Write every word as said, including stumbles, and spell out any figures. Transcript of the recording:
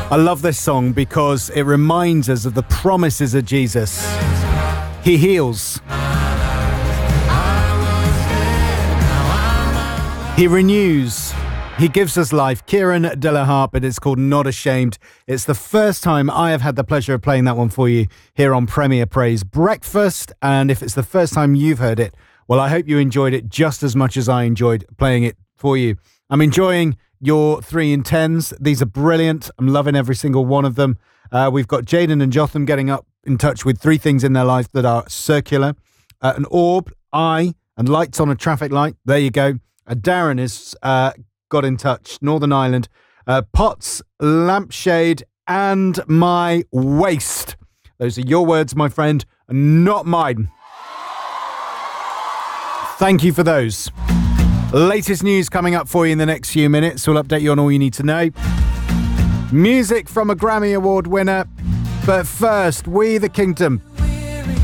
I love this song because it reminds us of the promises of Jesus. He heals. He renews. He gives us life. Kieran De La Harpe, and it's called Not Ashamed. It's the first time I have had the pleasure of playing that one for you here on Premier Praise Breakfast. And if it's the first time you've heard it, well, I hope you enjoyed it just as much as I enjoyed playing it for you. I'm enjoying your three in tens. These are brilliant. I'm loving every single one of them. Uh, we've got Jaden and Jotham getting up in touch with three things in their life that are circular. Uh, an orb, eye, and lights on a traffic light. There you go. Uh, Darren is... Uh, got in touch. Northern Ireland, uh, pots, lampshade, and my waist. Those are your words, my friend, and not mine. Thank you for those. Latest news coming up for you in the next few minutes. We'll update you on all you need to know. Music from a Grammy Award winner. But first, We the Kingdom.